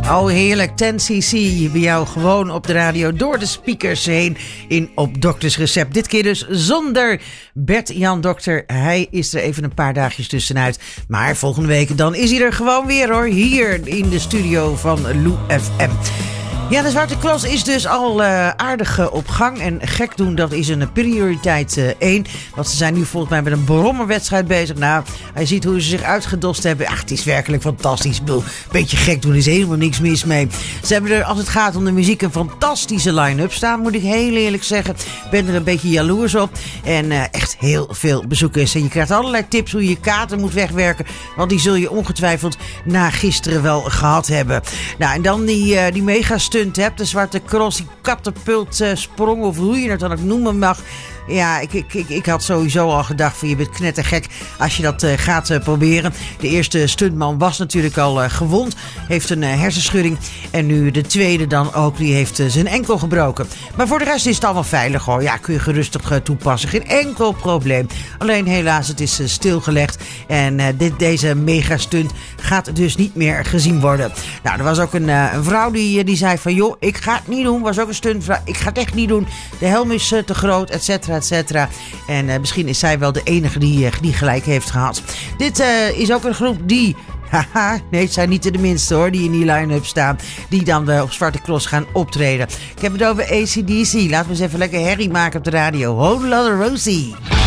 Oh, heerlijk. 10cc bij jou gewoon op de radio door de speakers heen in Op Dokters Recept. Dit keer dus zonder Bert-Jan Dokter. Hij is er even een paar dagjes tussenuit. Maar volgende week dan is hij er gewoon weer hoor. Hier in de studio van Lou FM. Ja, de Zwarte Cross is dus al aardig op gang. En gek doen, dat is een prioriteit 1. Want ze zijn nu volgens mij met een brommerwedstrijd bezig. Nou, hij ziet hoe ze zich uitgedost hebben. Ach, het is werkelijk fantastisch. Een beetje gek doen, er is helemaal niks mis mee. Ze hebben er, als het gaat om de muziek, een fantastische line-up staan, moet ik heel eerlijk zeggen. Ik ben er een beetje jaloers op. En echt heel veel bezoekers. En je krijgt allerlei tips hoe je je kaarten moet wegwerken. Want die zul je ongetwijfeld na gisteren wel gehad hebben. Nou, en dan die mega stunt hebt. De Zwarte Cross, die katapult sprong, of hoe je het dan ook noemen mag. Ja, ik had sowieso al gedacht van je bent knettergek als je dat gaat proberen. De eerste stuntman was natuurlijk al gewond. Heeft een hersenschudding. En nu de tweede dan ook. Die heeft zijn enkel gebroken. Maar voor de rest is het allemaal veilig hoor. Ja, kun je gerustig toepassen. Geen enkel probleem. Alleen helaas, het is stilgelegd. En deze megastunt gaat dus niet meer gezien worden. Nou, er was ook een vrouw die zei van joh, ik ga het niet doen. Was ook een stuntvrouw. Ik ga het echt niet doen. De helm is te groot, et cetera. En misschien is zij wel de enige die gelijk heeft gehad. Dit is ook een groep die... Haha, nee, het zijn niet de minste hoor, die in die line-up staan. Die dan op Zwarte Cross gaan optreden. Ik heb het over AC/DC. Laten we eens even lekker herrie maken op de radio. Whole Lotta Rosie.